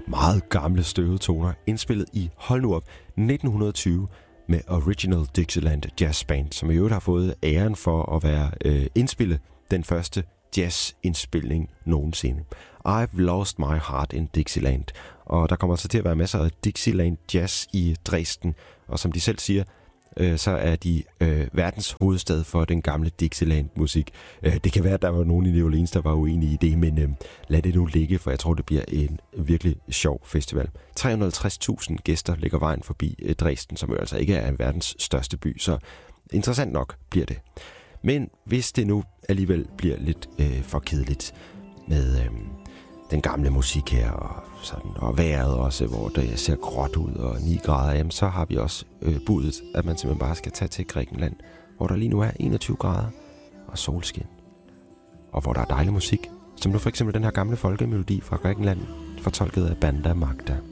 meget gamle støvede toner, indspillet i, hold nu op, 1920 med Original Dixieland Jazz Band, som i øvrigt har fået æren for at være indspillet den første jazzindspilning nogensinde. I've Lost My Heart in Dixieland. Og der kommer så til at være masser af Dixieland Jazz i Dresden, og som de selv siger, så er de verdens hovedstad for den gamle Dixieland-musik. Det kan være, at der var nogen i New Orleans, der var uenige i det, men lad det nu ligge, for jeg tror, det bliver en virkelig sjov festival. 350.000 gæster ligger vejen forbi Dresden, som jo altså ikke er verdens største by, så interessant nok bliver det. Men hvis det nu alligevel bliver lidt for kedeligt med den gamle musik her, og vejret også, hvor det ser gråt ud og 9 grader, jamen, så har vi også budet, at man simpelthen bare skal tage til Grækenland, hvor der lige nu er 21 grader og solskin, og hvor der er dejlig musik, som nu for eksempel den her gamle folkemelodi fra Grækenland, fortolket af Banda Magda.